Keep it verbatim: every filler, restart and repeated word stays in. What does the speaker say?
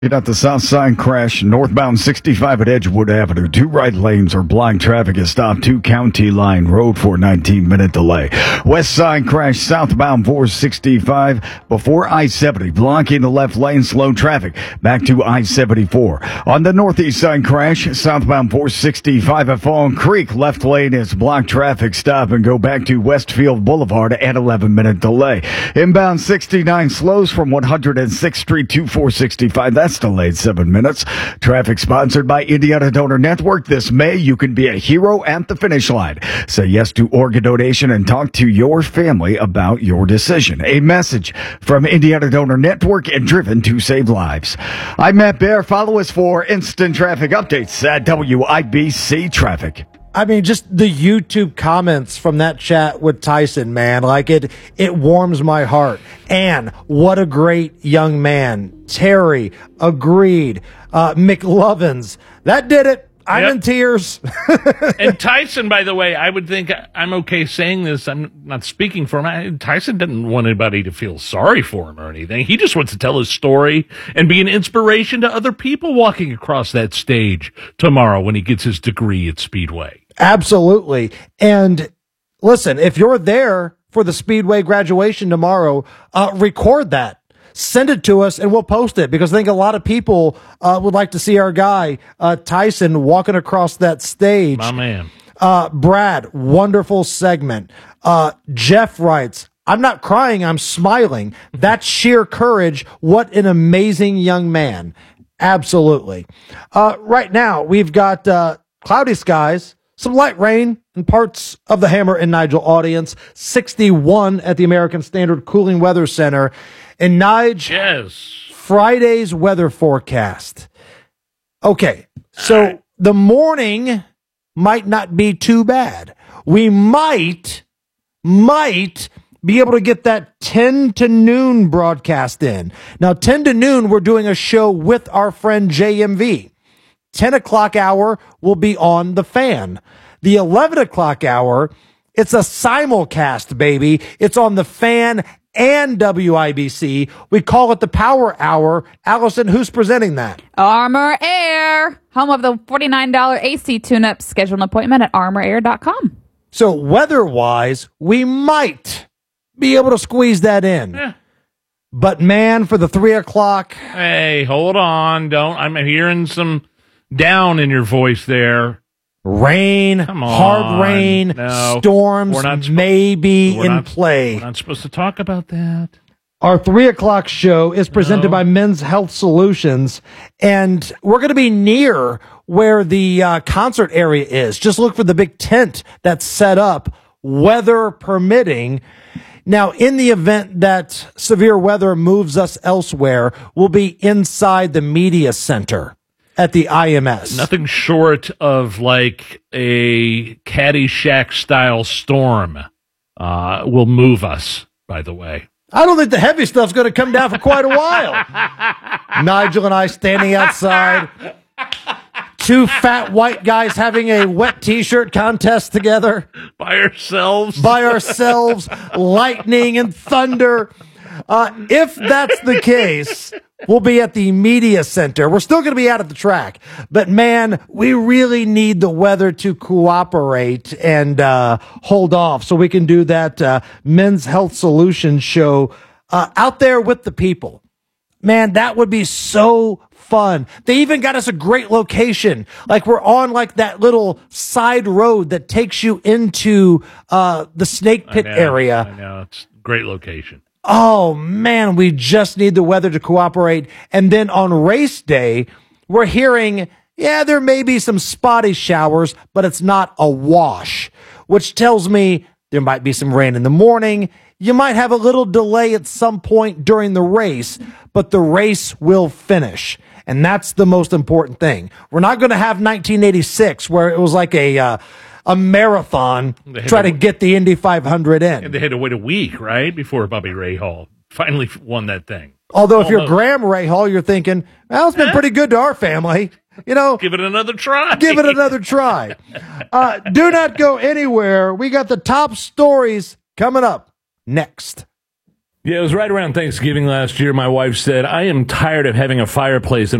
Get out the south side crash, northbound sixty-five at Edgewood Avenue. Two right lanes are blind. Traffic is stopped. Two County Line Road for nineteen minute delay. West side crash, southbound four sixty-five before I seventy, blocking the left lane. Slow traffic back to I seventy-four. On the northeast side crash, southbound four sixty-five at Fallen Creek. Left lane is blocked. Traffic stop and go back to Westfield Boulevard at eleven minute delay. Inbound sixty-nine slows from one hundred sixth Street to four sixty-five. That's delayed seven minutes. Traffic sponsored by Indiana Donor Network. This May, you can be a hero at the finish line. Say yes to organ donation and talk to your family about your decision. A message from Indiana Donor Network and driven to save lives. I'm Matt Bear. Follow us for instant traffic updates at W I B C Traffic. I mean, just the YouTube comments from that chat with Tyson, man, like it, it warms my heart. And what a great young man. Terry, agreed. Uh, McLovins, that did it. I'm yep. in tears. And Tyson, by the way, I would think I'm okay saying this. I'm not speaking for him. Tyson didn't want anybody to feel sorry for him or anything. He just wants to tell his story and be an inspiration to other people walking across that stage tomorrow when he gets his degree at Speedway. Absolutely. And listen, if you're there for the Speedway graduation tomorrow, uh, record that. Send it to us and we'll post it, because I think a lot of people uh, would like to see our guy, uh, Tyson, walking across that stage. My man. Uh, Brad, wonderful segment. Uh, Jeff writes, I'm not crying, I'm smiling. That's sheer courage. What an amazing young man. Absolutely. Uh, right now, we've got uh, cloudy skies, some light rain in parts of the Hammer and Nigel audience, sixty-one at the American Standard Cooling Weather Center. And Nige, yes. Friday's weather forecast. Okay, so right. The morning might not be too bad. We might, might be able to get that ten to noon broadcast in. Now, ten to noon, we're doing a show with our friend J M V. ten o'clock hour will be on The Fan. The eleven o'clock hour, it's a simulcast, baby. It's on The Fan and W I B C. We call it the Power Hour. Allison, who's presenting that? Armor Air, home of the forty-nine dollars A C tune-up. Schedule an appointment at armor air dot com. So weather-wise, we might be able to squeeze that in. Yeah. But man, for the three o'clock. Hey, hold on. Don't, I'm hearing some down in your voice there. Rain, Come on. hard rain, no. storms We're not sp- maybe we're in not, play. We're not supposed to talk about that. Our three o'clock show is presented no. by Men's Health Solutions, and we're going to be near where the uh, concert area is. Just look for the big tent that's set up, weather permitting. Now, in the event that severe weather moves us elsewhere, we'll be inside the media center at the I M S. Nothing short of like a Caddyshack style storm uh, will move us, by the way. I don't think the heavy stuff's going to come down for quite a while. Nigel and I standing outside. Two fat white guys having a wet t-shirt contest together. By ourselves. By ourselves. Lightning and thunder. Uh, if that's the case, we'll be at the media center. We're still going to be out at the track. But, man, we really need the weather to cooperate and uh, hold off so we can do that uh, Men's Health Solutions show uh, out there with the people. Man, that would be so fun. They even got us a great location. Like, we're on, like, that little side road that takes you into uh, the Snake Pit I know, area. I know. It's a great location. Oh, man, we just need the weather to cooperate. And then on race day, we're hearing, yeah, there may be some spotty showers, but it's not a wash, which tells me there might be some rain in the morning. You might have a little delay at some point during the race, but the race will finish. And that's the most important thing. We're not going to have nineteen eighty-six where it was like a uh, a marathon try to, to get the Indy five hundred in. And they had to wait a week, right, before Bobby Rahal finally won that thing. Although Almost. If you're Graham Rahal, you're thinking, well, it's been yeah. pretty good to our family. You know, give it another try. Give it another try. uh, do not go anywhere. We got the top stories coming up next. Yeah, it was right around Thanksgiving last year. My wife said, I am tired of having a fireplace in